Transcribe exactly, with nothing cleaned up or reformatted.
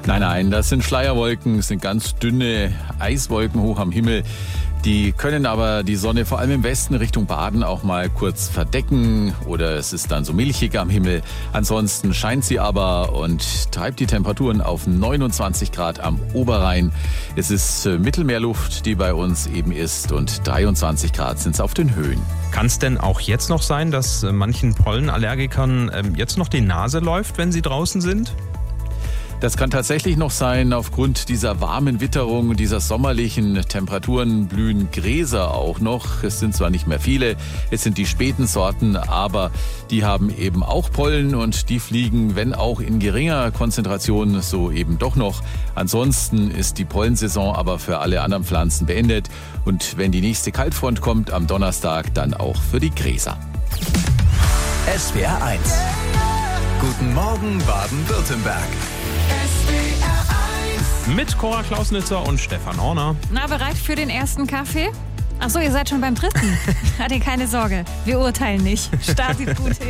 Nein, nein, das sind Schleierwolken, es sind ganz dünne Eiswolken hoch am Himmel. Die können aber die Sonne vor allem im Westen Richtung Baden auch mal kurz verdecken oder es ist dann so milchig am Himmel. Ansonsten scheint sie aber und treibt die Temperaturen auf neunundzwanzig Grad am Oberrhein. Es ist Mittelmeerluft, die bei uns eben ist und dreiundzwanzig Grad sind es auf den Höhen. Kann es denn auch jetzt noch sein, dass manchen Pollenallergikern jetzt noch die Nase läuft, wenn sie draußen sind? Das kann tatsächlich noch sein, aufgrund dieser warmen Witterung, dieser sommerlichen Temperaturen blühen Gräser auch noch. Es sind zwar nicht mehr viele, es sind die späten Sorten, aber die haben eben auch Pollen und die fliegen, wenn auch in geringer Konzentration, so eben doch noch. Ansonsten ist die Pollensaison aber für alle anderen Pflanzen beendet und wenn die nächste Kaltfront kommt am Donnerstag, dann auch für die Gräser. S W R eins. Guten Morgen Baden-Württemberg. Mit Cora Klausnitzer und Stefan Orner. Na, bereit für den ersten Kaffee? Ach so, ihr seid schon beim dritten. Hatte keine Sorge, wir urteilen nicht. Startet gut hin.